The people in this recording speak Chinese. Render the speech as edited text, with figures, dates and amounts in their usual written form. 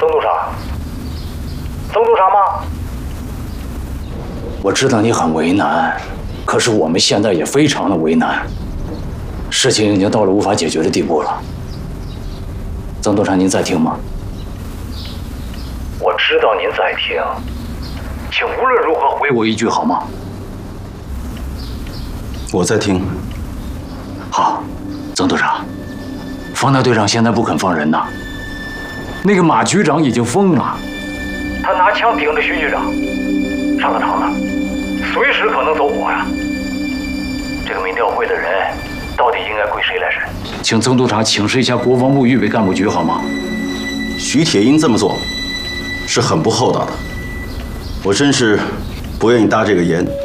曾督察，曾督察吗？我知道你很为难，可是我们现在也非常的为难，事情已经到了无法解决的地步了。曾督察，您在听吗？我知道您在听，请无论如何回我一句好吗？ 我在听。 好，曾督察，方大队长现在不肯放人呐。那个马局长已经疯了，他拿枪顶着徐局长，上了膛了，随时可能走火呀。这个民调会的人到底应该归谁来审？请曾督察请示一下国防部预备干部局好吗？ 徐铁英这么做是很不厚道的，我真是不愿意搭这个言。